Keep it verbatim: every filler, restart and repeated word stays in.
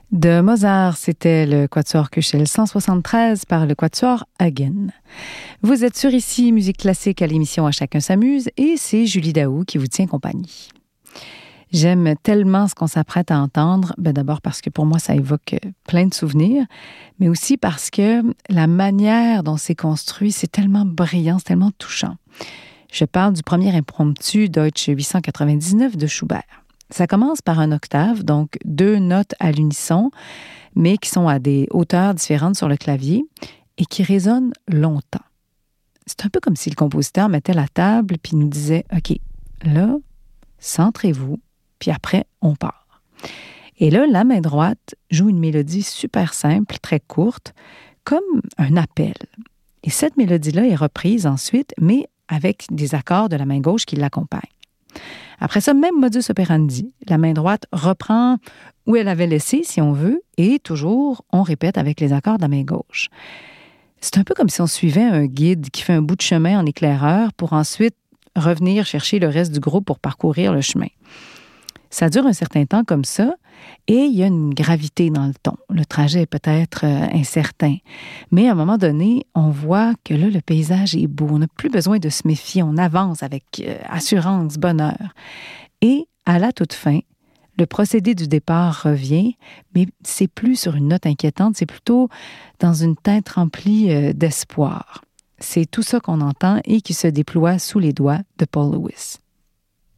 De Mozart, c'était le Quatuor Köchel cent soixante-treize par le Quatuor Hagen. Vous êtes sur ici, Musique classique à l'émission À chacun s'amuse, et c'est Julie Daou qui vous tient compagnie. J'aime tellement ce qu'on s'apprête à entendre, ben d'abord parce que pour moi, ça évoque plein de souvenirs, mais aussi parce que la manière dont c'est construit, c'est tellement brillant, c'est tellement touchant. Je parle du premier impromptu Deutsche huit cent quatre-vingt-dix-neuf de Schubert. Ça commence par un octave, donc deux notes à l'unisson, mais qui sont à des hauteurs différentes sur le clavier et qui résonnent longtemps. C'est un peu comme si le compositeur mettait la table puis nous disait « OK, là, centrez-vous, puis après, on part. » Et là, la main droite joue une mélodie super simple, très courte, comme un appel. Et cette mélodie-là est reprise ensuite, mais avec des accords de la main gauche qui l'accompagnent. Après ça, même modus operandi. La main droite reprend où elle avait laissé, si on veut, et toujours, on répète avec les accords de la main gauche. C'est un peu comme si on suivait un guide qui fait un bout de chemin en éclaireur pour ensuite revenir chercher le reste du groupe pour parcourir le chemin. Ça dure un certain temps comme ça, et il y a une gravité dans le ton. Le trajet est peut-être euh, incertain, mais à un moment donné, on voit que là, le paysage est beau. On n'a plus besoin de se méfier, on avance avec euh, assurance, bonheur. Et à la toute fin, le procédé du départ revient, mais c'est plus sur une note inquiétante, c'est plutôt dans une teinte remplie euh, d'espoir. C'est tout ça qu'on entend et qui se déploie sous les doigts de Paul Lewis.